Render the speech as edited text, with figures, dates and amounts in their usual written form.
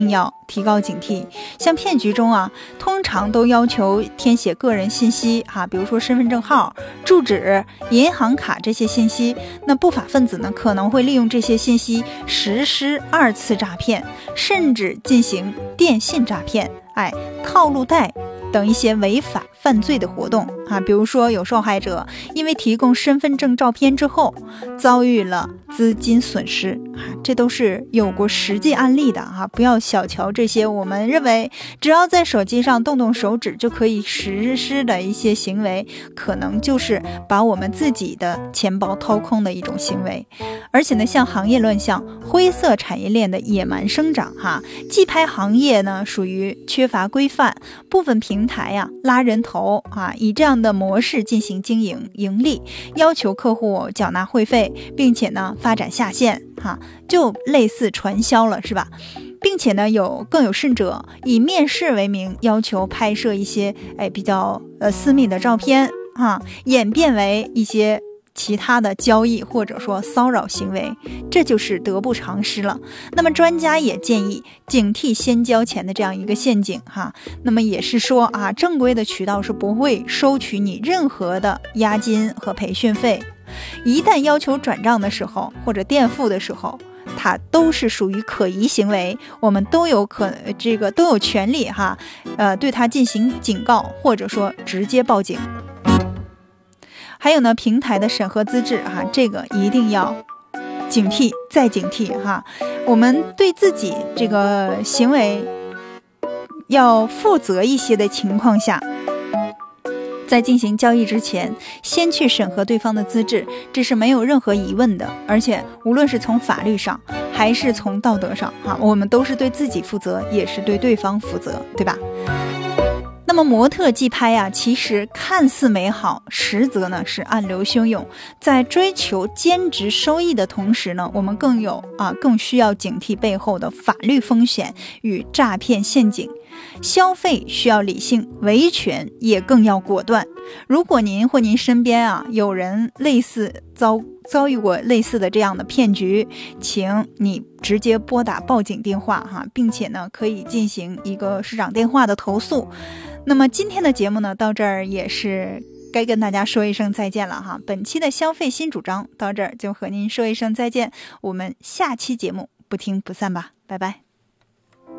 要提高警惕。像骗局中啊，通常都要求填写个人信息比如说身份证号、住址、银行卡这些信息。那不法分子呢，可能会利用这些信息实施2次诈骗，甚至进行电信诈骗、套路贷等一些违法犯罪的活动比如说有受害者因为提供身份证照片之后遭遇了资金损失这都是有过实际案例的不要小瞧这些我们认为只要在手机上动动手指就可以实施的一些行为，可能就是把我们自己的钱包掏空的一种行为。而且呢，像行业乱象、灰色产业链的野蛮生长寄拍行业呢属于缺乏规范，部分平台拉人头以这样的模式进行经营盈利，要求客户缴纳会费，并且呢发展下线就类似传销了，是吧？并且呢更有甚者，以面试为名要求拍摄一些比较私密的照片演变为一些其他的交易或者说骚扰行为，这就是得不偿失了。那么专家也建议警惕先交钱的这样一个陷阱那么也是说正规的渠道是不会收取你任何的押金和培训费，一旦要求转账的时候或者垫付的时候，它都是属于可疑行为，我们都有权利对它进行警告或者说直接报警。还有呢，平台的审核资质这个一定要警惕再警惕我们对自己这个行为要负责一些的情况下，在进行交易之前先去审核对方的资质，这是没有任何疑问的。而且无论是从法律上还是从道德上我们都是对自己负责，也是对对方负责，对吧？那么模特寄拍其实看似美好，实则呢是暗流汹涌。在追求兼职收益的同时呢，我们更需要警惕背后的法律风险与诈骗陷阱。消费需要理性，维权也更要果断。如果您或您身边有人遭遇过类似的这样的骗局，请你直接拨打报警电话并且呢可以进行一个市长电话的投诉。那么今天的节目呢到这儿也是该跟大家说一声再见了本期的消费新主张到这儿就和您说一声再见，我们下期节目不听不散吧，拜拜。